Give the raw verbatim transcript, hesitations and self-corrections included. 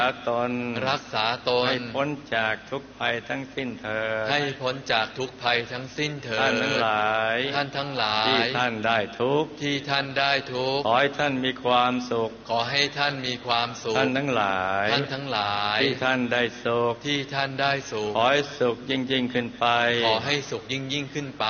ตนรักษาตนให้พ้นจากทุกภัยทั้งสิ้นเถิดให้พ้นจากทุกภัยทั้งสิ้นเถิดท่านทั้งหลายท่านทั้งหลายที่ท่านได้ทุกข์ที่ท่านได้ทุกข์ขอให้ท่านมีความสุขขอให้ท่านมีความสุขท่านทั้งหลายท่านทั้งหลายที่ท่านได้สุขที่ท่านได้สุขขอให้สุขยิ่งยิ่งขึ้นไปขอให้สุขยิ่งยิ่งขึ้นไป